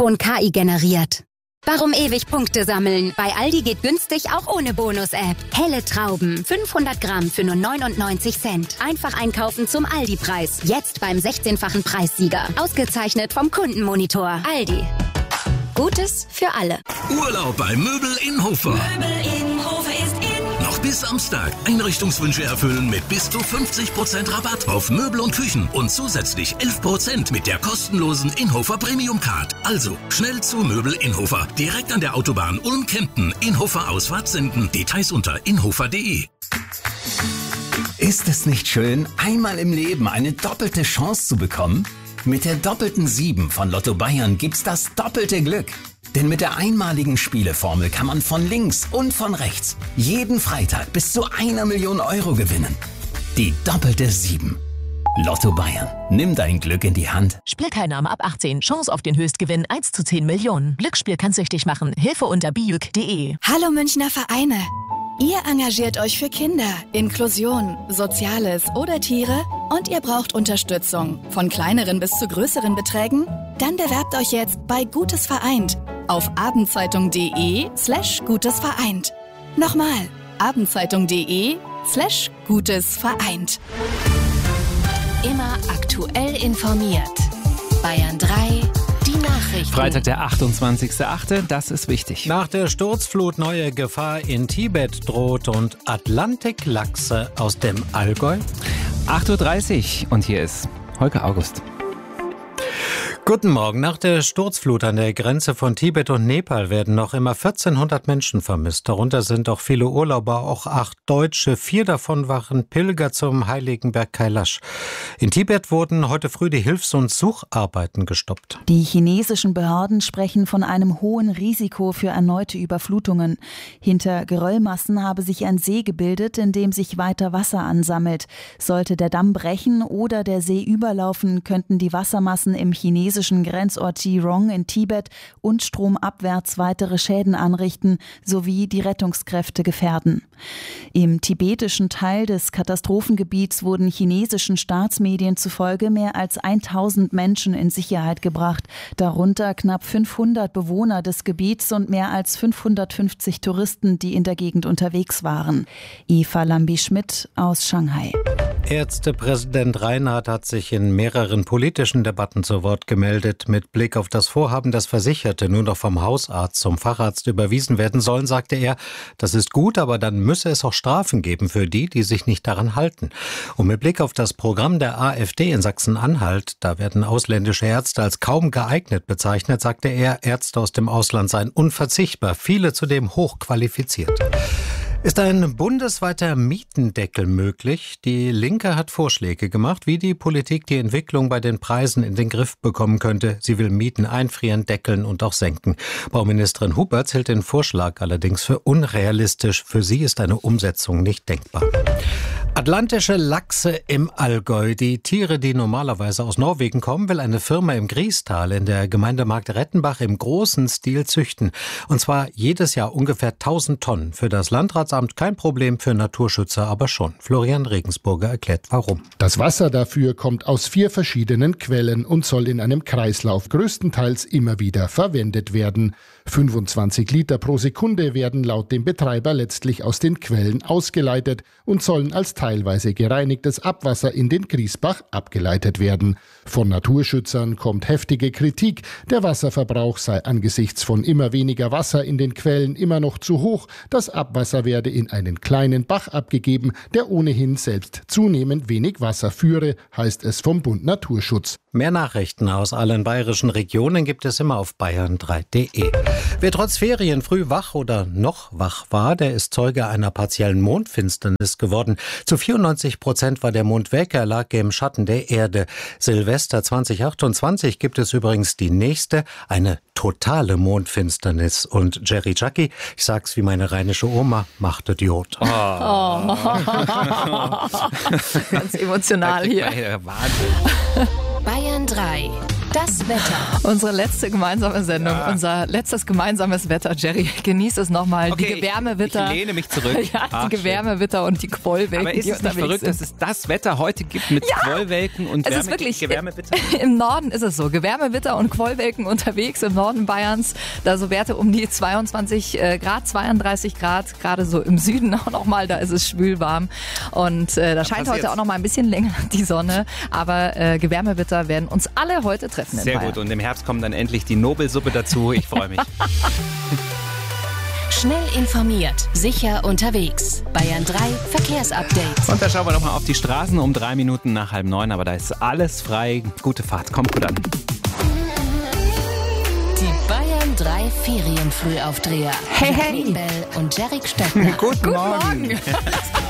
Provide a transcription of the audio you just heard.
Ton KI generiert. Warum ewig Punkte sammeln? Bei Aldi geht günstig auch ohne Bonus-App. Helle Trauben, 500 Gramm für nur 99 Cent. Einfach einkaufen zum Aldi-Preis. Jetzt beim 16-fachen Preissieger. Ausgezeichnet vom Kundenmonitor. Aldi. Gutes für alle. Urlaub bei Möbel in Hofer. Möbel in Hofer ist in. Noch bis Samstag. Einrichtungswünsche erfüllen mit bis zu 50% Rabatt auf Möbel und Küchen und zusätzlich 11% mit der kostenlosen Inhofer Premium Card. Also schnell zu Möbel in Hofer. Direkt an der Autobahn Ulm-Kempten. Inhofer Ausfahrt senden. Details unter inhofer.de. Ist es nicht schön, einmal im Leben eine doppelte Chance zu bekommen? Mit der doppelten 7 von Lotto Bayern gibt's das doppelte Glück. Denn mit der einmaligen Spieleformel kann man von links und von rechts jeden Freitag bis zu 1 Million Euro gewinnen. Die doppelte 7. Lotto Bayern. Nimm dein Glück in die Hand. Spielteilnahme ab 18. Chance auf den Höchstgewinn 1 zu 10 Millionen. Glücksspiel kann süchtig machen. Hilfe unter bijuk.de. Hallo Münchner Vereine. Ihr engagiert euch für Kinder, Inklusion, Soziales oder Tiere und ihr braucht Unterstützung von kleineren bis zu größeren Beträgen? Dann bewerbt euch jetzt bei Gutes Vereint auf abendzeitung.de/Gutes Vereint. Nochmal, abendzeitung.de/Gutes Vereint. Immer aktuell informiert. Bayern 3, die Nachrichten. Freitag, der 28.08., das ist wichtig. Nach der Sturzflut neue Gefahr in Tibet droht und Atlantiklachse aus dem Allgäu. 8.30 Uhr und hier ist Holger August. Guten Morgen. Nach der Sturzflut an der Grenze von Tibet und Nepal werden noch immer 1400 Menschen vermisst. Darunter sind auch viele Urlauber, auch 8 Deutsche. 4 davon waren Pilger zum heiligen Berg Kailash. In Tibet wurden heute früh die Hilfs- und Sucharbeiten gestoppt. Die chinesischen Behörden sprechen von einem hohen Risiko für erneute Überflutungen. Hinter Geröllmassen habe sich ein See gebildet, in dem sich weiter Wasser ansammelt. Sollte der Damm brechen oder der See überlaufen, könnten die Wassermassen im chinesischen Grenzort Jirong in Tibet und stromabwärts weitere Schäden anrichten sowie die Rettungskräfte gefährden. Im tibetischen Teil des Katastrophengebiets wurden chinesischen Staatsmedien zufolge mehr als 1000 Menschen in Sicherheit gebracht, darunter knapp 500 Bewohner des Gebiets und mehr als 550 Touristen, die in der Gegend unterwegs waren. Eva Lambi-Schmidt aus Shanghai. Ärztepräsident Reinhardt hat sich in mehreren politischen Debatten zu Wort gemeldet. Mit Blick auf das Vorhaben, dass Versicherte nur noch vom Hausarzt zum Facharzt überwiesen werden sollen, sagte er, das ist gut, aber dann müsse es auch Strafen geben für die, die sich nicht daran halten. Und mit Blick auf das Programm der AfD in Sachsen-Anhalt, da werden ausländische Ärzte als kaum geeignet bezeichnet, sagte er, Ärzte aus dem Ausland seien unverzichtbar, viele zudem hochqualifiziert. Ist ein bundesweiter Mietendeckel möglich? Die Linke hat Vorschläge gemacht, wie die Politik die Entwicklung bei den Preisen in den Griff bekommen könnte. Sie will Mieten einfrieren, deckeln und auch senken. Bauministerin Huberts hält den Vorschlag allerdings für unrealistisch. Für sie ist eine Umsetzung nicht denkbar. Atlantische Lachse im Allgäu. Die Tiere, die normalerweise aus Norwegen kommen, will eine Firma im Griestal in der Gemeindemarkt Rettenbach im großen Stil züchten. Und zwar jedes Jahr ungefähr 1000 Tonnen. Für das Landratsamt kein Problem, für Naturschützer aber schon. Florian Regensburger erklärt, warum. Das Wasser dafür kommt aus 4 verschiedenen Quellen und soll in einem Kreislauf größtenteils immer wieder verwendet werden. 25 Liter pro Sekunde werden laut dem Betreiber letztlich aus den Quellen ausgeleitet und sollen als teilweise gereinigtes Abwasser in den Griesbach abgeleitet werden. Von Naturschützern kommt heftige Kritik. Der Wasserverbrauch sei angesichts von immer weniger Wasser in den Quellen immer noch zu hoch. Das Abwasser werde in einen kleinen Bach abgegeben, der ohnehin selbst zunehmend wenig Wasser führe, heißt es vom Bund Naturschutz. Mehr Nachrichten aus allen bayerischen Regionen gibt es immer auf bayern3.de. Wer trotz Ferien früh wach oder noch wach war, der ist Zeuge einer partiellen Mondfinsternis geworden. Zu 94% war der Mond weg, er lag im Schatten der Erde. Silvester 2028 gibt es übrigens die nächste, eine totale Mondfinsternis. Und Jerry Jackie, ich sag's wie meine rheinische Oma, machte Diod. Oh. Ganz emotional hier. Wahnsinn. Bayern 3. Das Wetter. Unsere letzte gemeinsame Sendung, unser letztes gemeinsames Wetter. Jerry, genieß es nochmal. Okay, die Gewärmewitter. Ich lehne mich zurück. Ja, die Gewärmewitter und die Quollwelken. Aber ist es nicht verrückt, dass es das Wetter heute gibt mit Quollwelken und es ist wirklich Gewärmewitter? Im Norden ist es so. Gewärmewitter und Quollwelken unterwegs im Norden Bayerns. Da so Werte um die 22 Grad, 32 Grad. Gerade so im Süden auch nochmal, da ist es schwül warm. Und da scheint heute auch noch mal ein bisschen länger die Sonne. Aber Gewärmewitter werden uns alle heute treffen in Sehr Bayern. gut. Und im Herbst kommt dann endlich die Nobelsuppe dazu. Ich freue mich. Schnell informiert, sicher unterwegs. Bayern 3 Verkehrsupdate. Und da schauen wir doch mal auf die Straßen um 3 Minuten nach 8:30. Aber da ist alles frei. Gute Fahrt. Kommt gut an. Die Bayern 3 Ferienfrühaufdreher. Hey, hey. Bell und Jerry Stöckner. Guten Morgen.